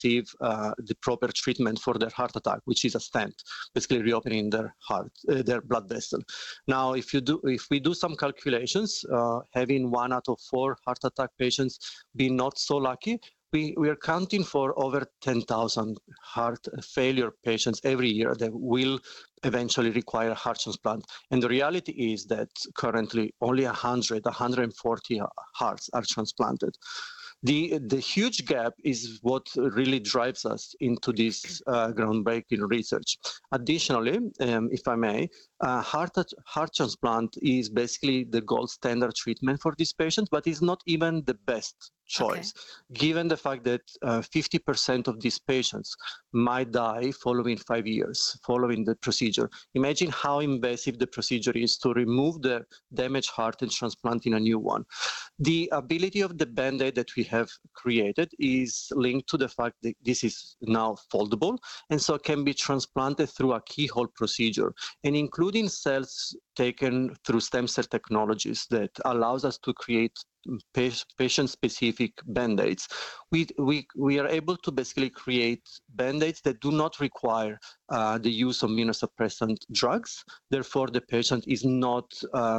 receive the proper treatment for their heart attack, which is a stent, basically reopening their heart, their blood vessel. Now, if we do some calculations, having 1 out of 4 heart attack patients be not so lucky, we are counting for over 10,000 heart failure patients every year that will eventually require a heart transplant. And the reality is that currently only 140 hearts are transplanted. The huge gap is what really drives us into this groundbreaking research. Additionally, if I may, heart transplant is basically the gold standard treatment for these patients, but it's not even the best choice, given the fact that 50% of these patients might die following 5 years following the procedure. Imagine how invasive the procedure is to remove the damaged heart and transplanting a new one. The ability of the Band-Aid that we have created is linked to the fact that this is now foldable and so can be transplanted through a keyhole procedure, and including cells taken through stem cell technologies that allows us to create patient-specific Band-Aids. We are able to basically create Band-Aids that do not require the use of immunosuppressant drugs. Therefore, the patient is not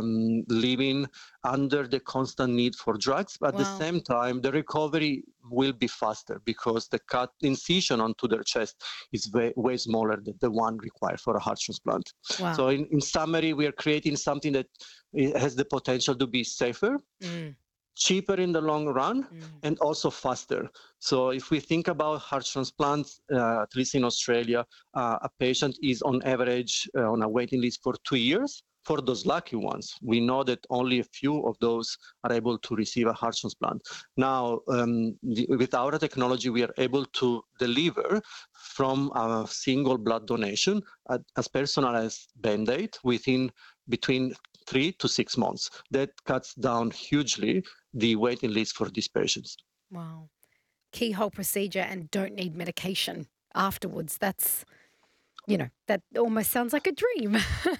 living under the constant need for drugs, but at the same time, the recovery will be faster because the incision onto their chest is way smaller than the one required for a heart transplant. So in summary, we are creating something that has the potential to be safer, cheaper in the long run, and also faster. So if we think about heart transplants, at least in Australia, a patient is on average on a waiting list for 2 years. For those lucky ones, we know that only a few of those are able to receive a heart transplant. Now, with our technology, we are able to deliver from a single blood donation as personalized Band-Aid within between 3 to 6 months. That cuts down hugely the waiting list for these patients. Wow. Keyhole procedure and don't need medication afterwards. That's, that almost sounds like a dream.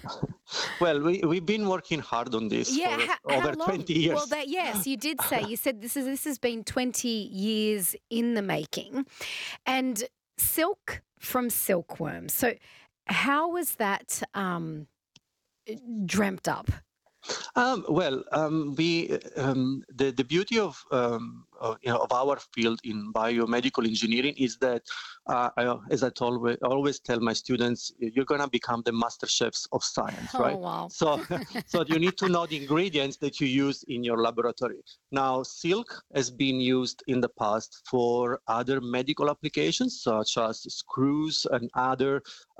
Well, we've been working hard on this for over 20 years. Well, yes, you did say. You said this has been 20 years in the making. And silk from silkworms. So how was that dreamt up? The beauty of our field in biomedical engineering is that, as I always tell my students, you're going to become the master chefs of science, right? Wow. So you need to know the ingredients that you use in your laboratory. Now, silk has been used in the past for other medical applications, such as screws and other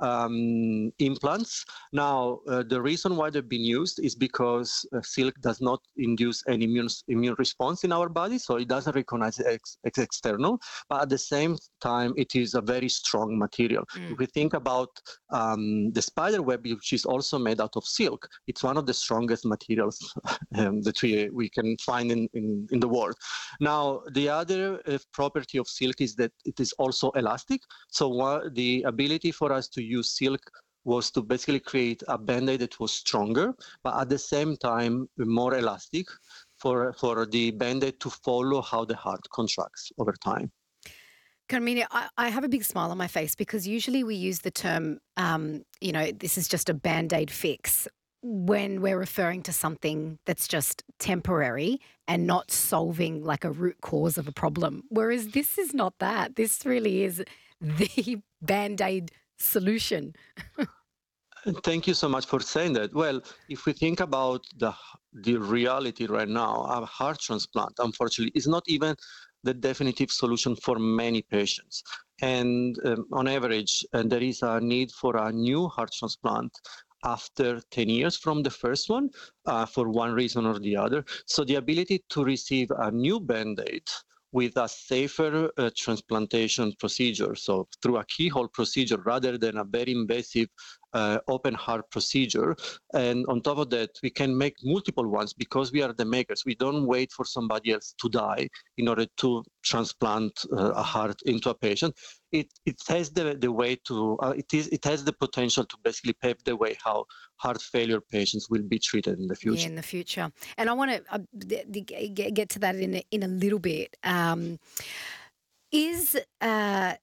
implants. Now, the reason why they've been used is because silk does not induce any immune response in our body, so it doesn't recognize external, but at the same time, it is a very strong material. If we think about the spider web, which is also made out of silk, it's one of the strongest materials that we can find in the world. Now, the other property of silk is that it is also elastic. So the ability for us to use silk was to basically create a Band-Aid that was stronger, but at the same time more elastic for the Band-Aid to follow how the heart contracts over time. Carmine, I have a big smile on my face because usually we use the term, this is just a Band-Aid fix when we're referring to something that's just temporary and not solving like a root cause of a problem. Whereas this is not that. This really is the Band-Aid solution. Thank you so much for saying that. Well, if we think about the reality right now, a heart transplant, unfortunately, is not even the definitive solution for many patients. And on average, there is a need for a new heart transplant after 10 years from the first one, for one reason or the other. So the ability to receive a new Band-Aid with a safer transplantation procedure, so through a keyhole procedure rather than a very invasive open heart procedure. And on top of that, we can make multiple ones because we are the makers. We don't wait for somebody else to die in order to transplant a heart into a patient. It has the way to, it has the potential to basically pave the way how heart failure patients will be treated in the future. Yeah, in the future. And I want to get to that in a little bit. Is